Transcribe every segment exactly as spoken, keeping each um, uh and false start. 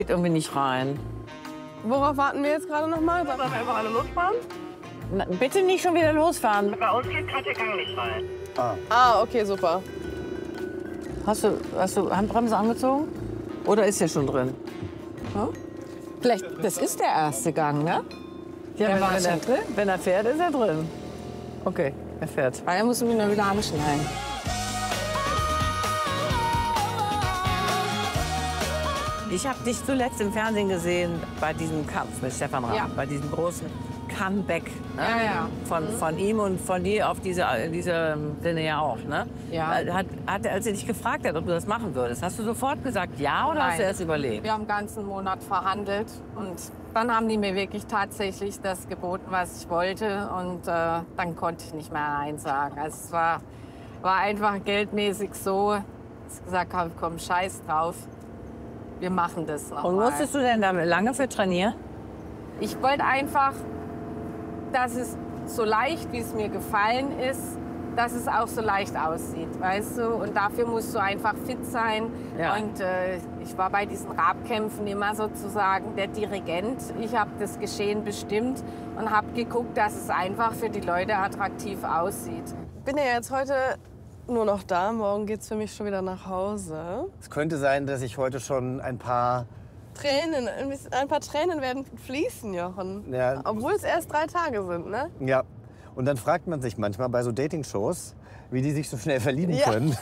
Geht irgendwie nicht rein. Worauf warten wir jetzt gerade noch mal? Sollen wir einfach alle losfahren? Na, bitte nicht schon wieder losfahren. Bei uns geht gerade der Gang nicht rein. Ah. Ah, okay, super. Hast du, hast du Handbremse angezogen? Oder ist der schon drin? Hm? Vielleicht, das ist der erste Gang, ne? Ja, wenn, wenn, er, drin? wenn er fährt, ist er drin. Okay, er fährt. Ah, er muss mich nur wieder anschneiden. Ich habe dich zuletzt im Fernsehen gesehen bei diesem Kampf mit Stefan Raab, ja. bei diesem großen Comeback, ne? ja, ja. Von, von ihm und von dir auf diese, diese Sinne ja auch. Ne? Ja. Hat, hat, als er dich gefragt hat, ob du das machen würdest, hast du sofort gesagt ja oder Nein. hast du erst überlegt? Wir haben einen ganzen Monat verhandelt und dann haben die mir wirklich tatsächlich das geboten, was ich wollte und äh, dann konnte ich nicht mehr Nein sagen. Also es war, war einfach geldmäßig so, dass ich gesagt habe, komm, scheiß drauf, wir machen das noch Und mal. musstest du denn da lange für trainieren? Ich wollte einfach, dass es so leicht, wie es mir gefallen ist, dass es auch so leicht aussieht, weißt du? Und dafür musst du einfach fit sein. Ja. Und äh, ich war bei diesen Rabkämpfen immer sozusagen der Dirigent. Ich habe das Geschehen bestimmt und habe geguckt, dass es einfach für die Leute attraktiv aussieht. Ich bin ja jetzt heute nur noch da. Morgen geht's für mich schon wieder nach Hause. Es könnte sein, dass ich heute schon ein paar... Tränen, ein paar Tränen werden fließen, Jochen. Ja. Obwohl es erst drei Tage sind, ne? Ja. Und dann fragt man sich manchmal bei so Dating-Shows, wie die sich so schnell verlieben ja. können.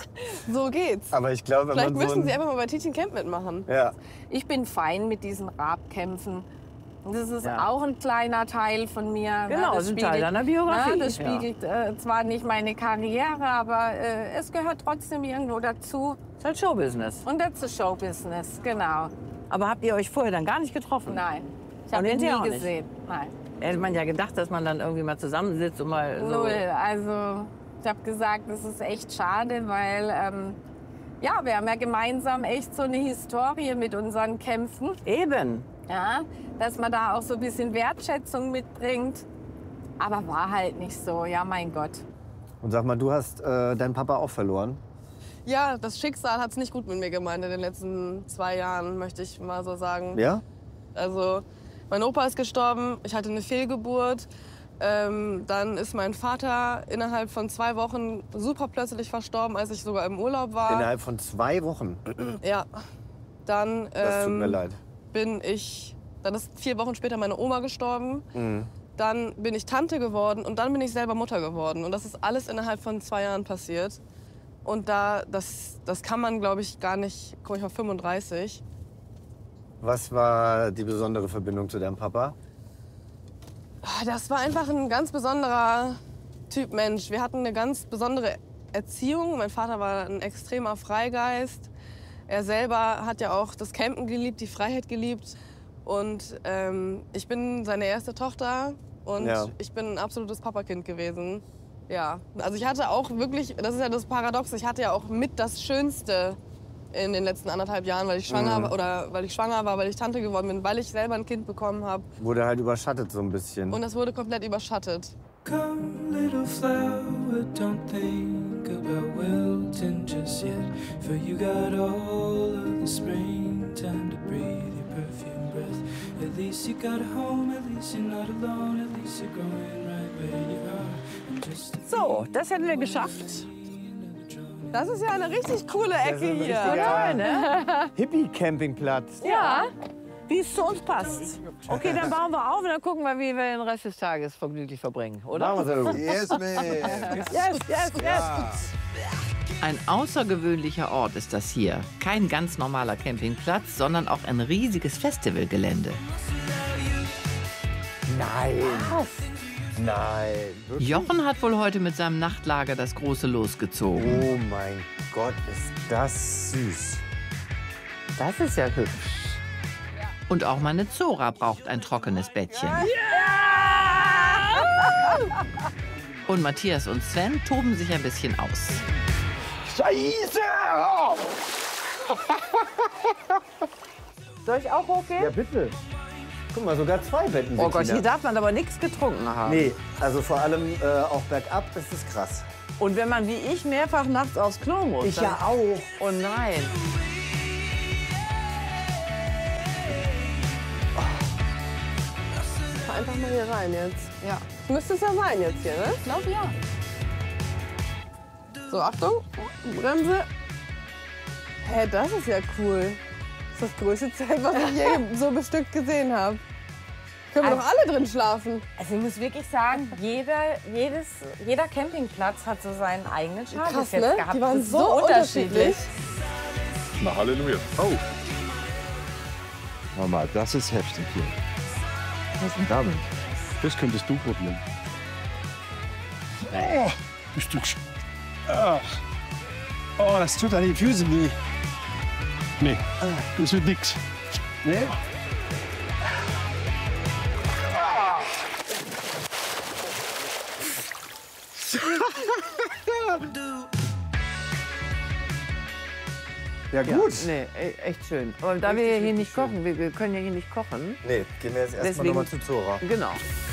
So geht's. Aber ich glaube, wenn Vielleicht man so müssen ein... Sie einfach mal bei Teaching Camp mitmachen. Ja. Ich bin fein mit diesen Rabkämpfen. Das ist Ja. auch ein kleiner Teil von mir. Genau, das das ist ein Teil deiner Biografie. Ja, das spiegelt äh, zwar nicht meine Karriere, aber äh, es gehört trotzdem irgendwo dazu. Das ist halt Showbusiness. Und das ist Showbusiness, genau. Aber habt ihr euch vorher dann gar nicht getroffen? Nein, ich Und habe ihn hinterher nie auch nicht? gesehen. Nein. Hätte man ja gedacht, dass man dann irgendwie mal zusammensitzt und mal so... Null. Also ich habe gesagt, das ist echt schade, weil ähm, ja, wir haben ja gemeinsam echt so eine Historie mit unseren Kämpfen. Eben. Ja, dass man da auch so ein bisschen Wertschätzung mitbringt. Aber war halt nicht so, ja mein Gott. Und sag mal, du hast äh, deinen Papa auch verloren? Ja, das Schicksal hat es nicht gut mit mir gemeint in den letzten zwei Jahren, möchte ich mal so sagen. Ja? Also, mein Opa ist gestorben, ich hatte eine Fehlgeburt. Ähm, dann ist mein Vater innerhalb von zwei Wochen super plötzlich verstorben, als ich sogar im Urlaub war. Innerhalb von zwei Wochen? Ja. Dann Das tut mir ähm, leid. bin ich, dann ist vier Wochen später meine Oma gestorben. Mhm. Dann bin ich Tante geworden und dann bin ich selber Mutter geworden. Und das ist alles innerhalb von zwei Jahren passiert. Und da, das, das kann man, glaube ich, gar nicht. Guck, ich war fünfunddreißig. Was war die besondere Verbindung zu deinem Papa? Das war einfach ein ganz besonderer Typ Mensch. Wir hatten eine ganz besondere Erziehung. Mein Vater war ein extremer Freigeist. Er selber hat ja auch das Campen geliebt, die Freiheit geliebt. Und ähm, ich bin seine erste Tochter und Ja. ich bin ein absolutes Papakind gewesen. Ja, also ich hatte auch wirklich, das ist ja das Paradox, ich hatte ja auch mit das Schönste in den letzten anderthalb Jahren, weil ich schwanger Mhm. war, oder weil ich schwanger war, weil ich Tante geworden bin, weil ich selber ein Kind bekommen habe. Wurde halt überschattet so ein bisschen. Und das wurde komplett überschattet. Come, little flower, don't think about wilting just yet. For you got all of the springtime to breathe your perfume breath. At least you got a home, at least you're not alone, at least you're going right where you are. And just to So, das hätten wir geschafft. Das ist ja eine richtig coole Das ist Ecke ein hier. richtiger Ne? Hippie-Campingplatz. Ja, wie es zu uns passt. Okay, dann bauen wir auf und dann gucken wir, wie wir den Rest des Tages vergnüglich verbringen, oder? Machen wir so. Yes, man. Yes, yes, yes. Ein außergewöhnlicher Ort ist das hier. Kein ganz normaler Campingplatz, sondern auch ein riesiges Festivalgelände. Nein. Nein. Wirklich? Jochen hat wohl heute mit seinem Nachtlager das große Los gezogen. Oh mein Gott, ist das süß. Das ist ja hübsch. Und auch meine Zora braucht ein trockenes Bettchen. Und Matthias und Sven toben sich ein bisschen aus. Scheiße! Soll ich auch hochgehen? Ja, bitte. Guck mal, sogar zwei Betten. Oh Gott, Bettina. hier darf man aber nichts getrunken haben. Nee, also vor allem äh, auch bergab ist es krass. Und wenn man wie ich mehrfach nachts aufs Klo muss. Ich dann- ja auch. Oh nein. einfach mal hier rein jetzt. Ja. Müsste es ja sein jetzt hier, ne? Ich glaube, ja. So, Achtung, Bremse. Hä, das ist ja cool. Das ist das größte Zelt, was ich je so bestückt gesehen habe. Können wir Also- doch alle drin schlafen. Also ich muss wirklich sagen, jeder, jedes, jeder Campingplatz hat so seinen eigenen Charme Krass, bis jetzt ne? gehabt. Die waren Das ist so unterschiedlich. Na, Halleluja. Oh. Mama, das ist heftig hier. Was ist denn damit? Das könntest du probieren. Oh, bist du... Ah. Oh, das tut an den Füßen weh. Nee, das wird nix. Nee? Ja gut. Nee, e- echt schön. Und da wir ja hier nicht kochen, wir, wir können ja hier nicht kochen. Nee, gehen wir jetzt erstmal Deswegen- nochmal zu Zora. Genau.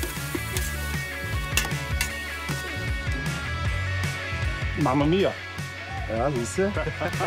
Mamma mia. Ja, siehst du?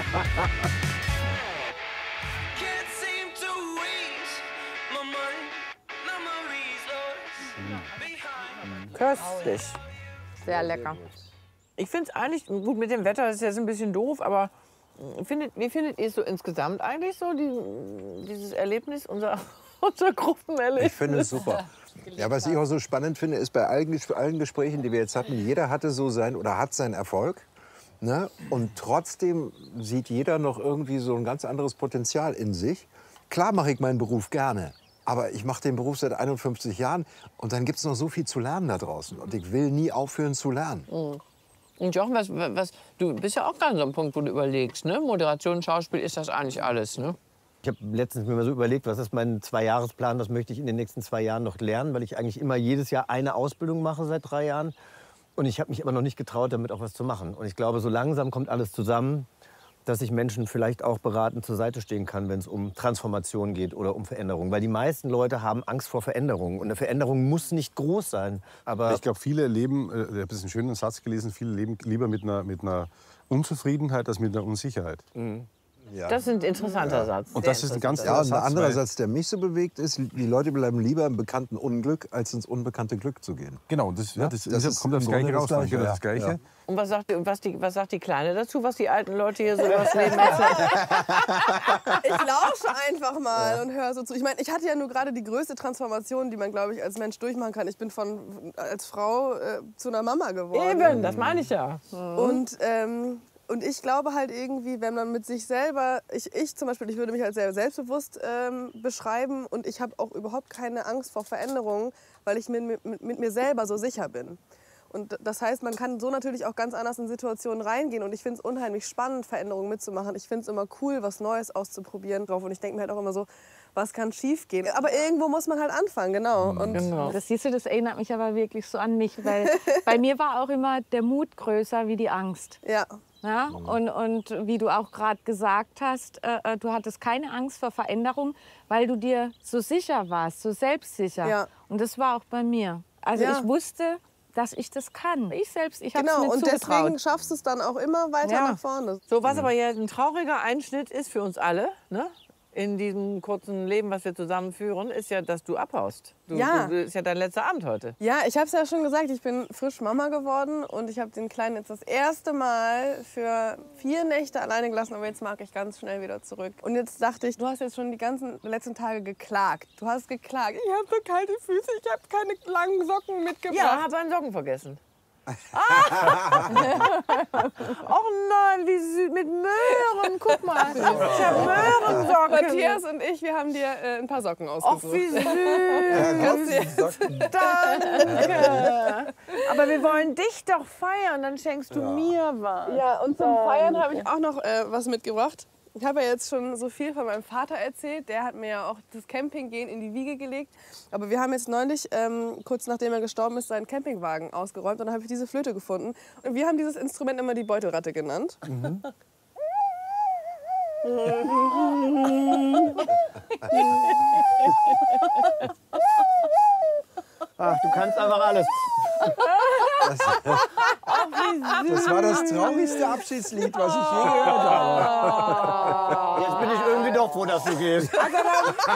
Köstlich. Sehr lecker. Ich finde es eigentlich, gut mit dem Wetter, das ist jetzt ein bisschen doof, aber findet, wie findet ihr es so insgesamt eigentlich so, die, dieses Erlebnis, unser, unser Gruppenerlebnis? Ich finde es super. Ja, was ich auch so spannend finde, ist bei allen, Ges- allen Gesprächen, die wir jetzt hatten, jeder hatte so sein oder hat seinen Erfolg. Ne? Und trotzdem sieht jeder noch irgendwie so ein ganz anderes Potenzial in sich. Klar mache ich meinen Beruf gerne, aber ich mache den Beruf seit einundfünfzig Jahren und dann gibt es noch so viel zu lernen da draußen. Und ich will nie aufhören zu lernen. Und Jochen, was, was, du bist ja auch gerade so ein Punkt, wo du überlegst, ne? Moderation, Schauspiel, ist das eigentlich alles, ne? Ich habe letztens mir mal so überlegt, was ist mein Zweijahresplan, was möchte ich in den nächsten zwei Jahren noch lernen, weil ich eigentlich immer jedes Jahr eine Ausbildung mache seit drei Jahren. Und ich habe mich immer noch nicht getraut, damit auch was zu machen. Und ich glaube, so langsam kommt alles zusammen, dass ich Menschen vielleicht auch beratend zur Seite stehen kann, wenn es um Transformation geht oder um Veränderung. Weil die meisten Leute haben Angst vor Veränderung. Und eine Veränderung muss nicht groß sein. Aber Ich glaube, viele leben, äh, ich habe einen schönen Satz gelesen, viele leben lieber mit einer, mit einer Unzufriedenheit als mit einer Unsicherheit. Ja. Das ist ein interessanter Satz. Und das ist ein ganz Ja, toller und ein Satz, anderer weil- Satz, der mich so bewegt, ist, die Leute bleiben lieber im bekannten Unglück, als ins unbekannte Glück zu gehen. Genau, das, ja, das, das das ist kommt aufs im Gleiche Grunde raus. das Gleiche, genau ja. das Gleiche. Ja. Und was sagt, die- was, die, was sagt die Kleine dazu, was die alten Leute hier so über das Leben erzählen? Ich lausche einfach mal und höre so zu. Ich meine, ich hatte ja nur gerade die größte Transformation, die man, glaube ich, als Mensch durchmachen kann. Ich bin von als Frau äh, zu einer Mama geworden. Eben, das meine ich ja. Und, ähm, und ich glaube halt irgendwie, wenn man mit sich selber, ich, ich zum Beispiel, ich würde mich als sehr selbstbewusst ähm, beschreiben und ich habe auch überhaupt keine Angst vor Veränderungen, weil ich mit, mit, mit mir selber so sicher bin. Und das heißt, man kann so natürlich auch ganz anders in Situationen reingehen. Und ich finde es unheimlich spannend, Veränderungen mitzumachen. Ich finde es immer cool, was Neues auszuprobieren drauf. Und ich denke mir halt auch immer so, was kann schief gehen? Aber irgendwo muss man halt anfangen, genau. Und Genau. Das siehst du, das erinnert mich aber wirklich so an mich, weil bei mir war auch immer der Mut größer wie die Angst. ja, Ja? Und, und wie du auch gerade gesagt hast, äh, du hattest keine Angst vor Veränderung, weil du dir so sicher warst, so selbstsicher. Ja. Und das war auch bei mir. Also Ja. ich wusste, dass ich das kann. Ich selbst, ich habe es genau. mir Und zugetraut. deswegen schaffst du es dann auch immer weiter Ja. nach vorne. So, was aber ja ein trauriger Einschnitt ist für uns alle, ne? In diesem kurzen Leben, was wir zusammen führen, ist ja, dass du abhaust. Du, Ja. du, ist ja dein letzter Abend heute. Ja, ich habe es ja schon gesagt, ich bin frisch Mama geworden und ich habe den Kleinen jetzt das erste Mal für vier Nächte alleine gelassen, aber jetzt mag ich ganz schnell wieder zurück. Und jetzt dachte ich, du hast jetzt schon die ganzen letzten Tage geklagt. Du hast geklagt, ich habe so kalte Füße, ich habe keine langen Socken mitgebracht. Ja, habe einen Socken vergessen. Ah! Och nein, wie süß, mit Möhren, guck mal. Ich habe Möhrensocken. Matthias und ich, wir haben dir äh, ein paar Socken Och, ausgesucht. wie süß. Danke. Aber wir wollen dich doch feiern, dann schenkst du mir was. Ja, und zum Feiern habe ich auch noch äh, was mitgebracht. Ich habe ja jetzt schon so viel von meinem Vater erzählt. Der hat mir ja auch das Campinggehen in die Wiege gelegt. Aber wir haben jetzt neulich, ähm, kurz nachdem er gestorben ist, seinen Campingwagen ausgeräumt. Und dann habe ich diese Flöte gefunden. Und wir haben dieses Instrument immer die Beutelratte genannt. Mhm. Ach, du kannst einfach alles. Das war das traurigste Abschiedslied, was ich je gehört habe. Jetzt bin ich irgendwie doch froh, dass du gehst.